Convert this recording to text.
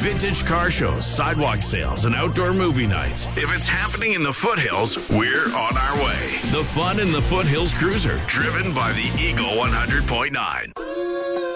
Vintage car shows, sidewalk sales, and outdoor movie nights. If it's happening in the foothills, we're on our way. The fun in the Foothills Cruiser, driven by the Eagle 100.9.